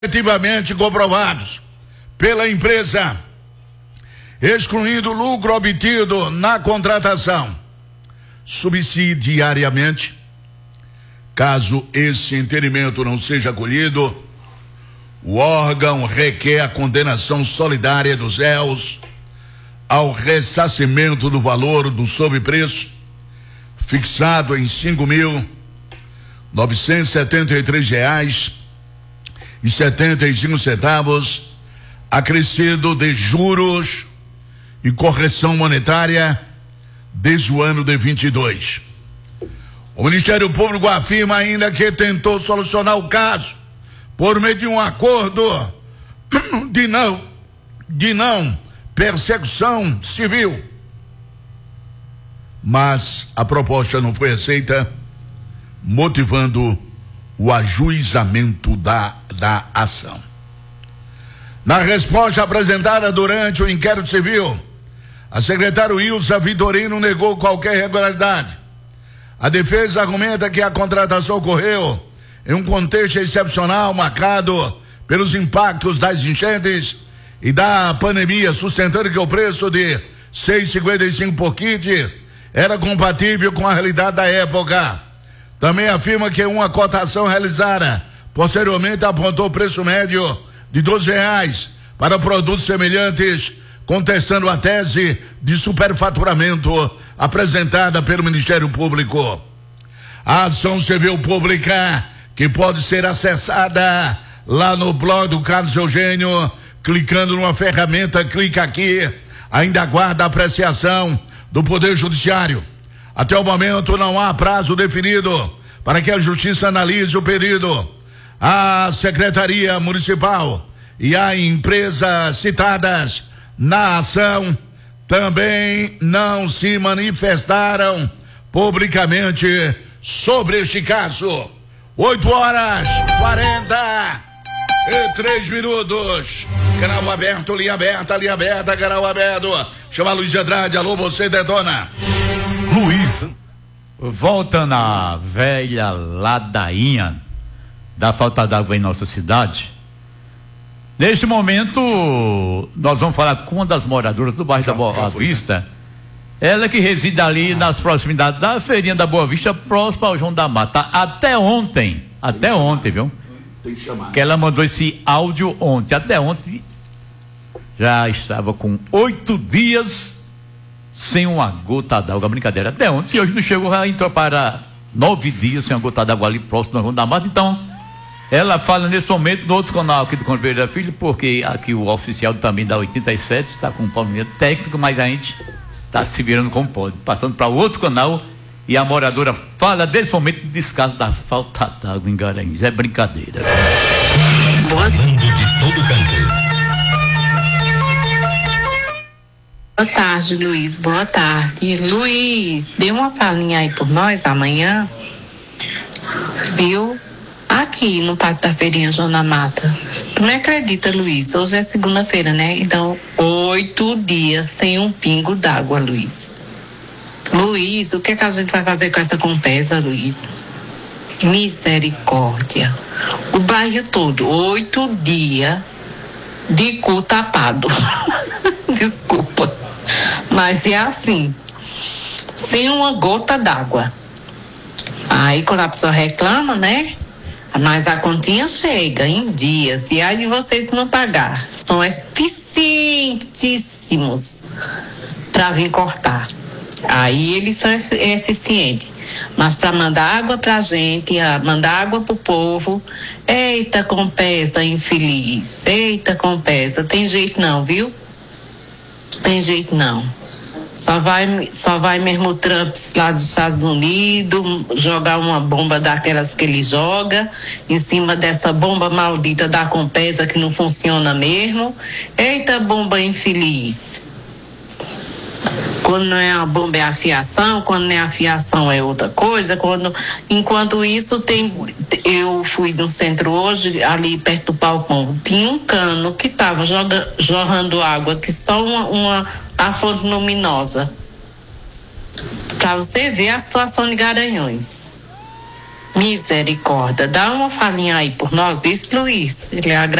efetivamente comprovados pela empresa, excluindo o lucro obtido na contratação. Subsidiariamente, caso esse entendimento não seja acolhido, o órgão requer a condenação solidária dos réus ao ressarcimento do valor do sobrepreço, fixado em R$5.973,75, acrescido de juros e correção monetária desde o ano de 22. O Ministério Público afirma ainda que tentou solucionar o caso por meio de um acordo de não persecução civil, mas a proposta não foi aceita, motivando o ajuizamento da ação. Na resposta apresentada durante o inquérito civil, a secretária Ilza Vitorino negou qualquer irregularidade. A defesa argumenta que a contratação ocorreu em um contexto excepcional marcado pelos impactos das enchentes e da pandemia, sustentando que o preço de R$ 6,55 por kit era compatível com a realidade da época. Também afirma que uma cotação realizada posteriormente apontou preço médio de R$ 12 para produtos semelhantes, contestando a tese de superfaturamento apresentada pelo Ministério Público. A ação civil pública, que pode ser acessada lá no blog do Carlos Eugênio, clicando numa ferramenta Clica Aqui, ainda aguarda a apreciação do Poder Judiciário. Até o momento não há prazo definido para que a Justiça analise o pedido. A Secretaria Municipal e a empresa citadas na ação também não se manifestaram publicamente sobre este caso. 8h43. Canal aberto, linha aberta, canal aberto. Chama Luiz Andrade, alô, você detona. Luiz, volta na velha ladainha da falta d'água em nossa cidade. Neste momento, nós vamos falar com uma das moradoras do bairro da Boa Vista. Ela que reside ali nas proximidades da feirinha da Boa Vista, próximo ao João da Mata. Até ontem, viu? Tem que chamar. Que ela mandou esse áudio ontem. Até ontem já estava com 8 dias sem uma gota d'água. Brincadeira. Até ontem, se hoje não chegou, já entrou para 9 dias sem uma gota d'água ali próximo ao João da Mata. Então, ela fala nesse momento no outro canal aqui do Conversa Filho, porque aqui o oficial também da 87 está com um problema técnico, mas a gente está se virando como pode. Passando para o outro canal, e a moradora fala desse momento de descaso da falta d'água em Garanhuns. É brincadeira. Falando de todo canto. Boa tarde, Luiz. Boa tarde. Luiz, dê uma palhinha aí por nós amanhã, viu? Aqui no Parque da Feirinha João da Mata. Tu não acredita, Luiz? Hoje é segunda-feira, né? Então, 8 dias sem um pingo d'água, Luiz. Luiz, o que é que a gente vai fazer com essa Compesa, Luiz? Misericórdia. O bairro todo, 8 dias de cu tapado. Desculpa. Mas é assim. Sem uma gota d'água. Aí quando a pessoa reclama, né? Mas a continha chega em dias. E aí vocês não pagar. São eficientíssimos para vir cortar. Aí eles são eficientes. Mas para mandar água pra gente, mandar água pro povo, eita Compesa infeliz, eita Compesa, tem jeito não, viu? Tem jeito não. Só vai mesmo o Trump lá dos Estados Unidos jogar uma bomba daquelas que ele joga em cima dessa bomba maldita da Compesa que não funciona mesmo. Eita bomba infeliz. Quando não é a bomba é a fiação, quando não é a fiação é outra coisa. Enquanto isso, eu fui no centro hoje, ali perto do Palpão, tinha um cano que estava jorrando água, que só a fonte luminosa. Para você ver a situação de Garanhuns. Misericórdia, dá uma falinha aí por nós, disse Luiz. Ele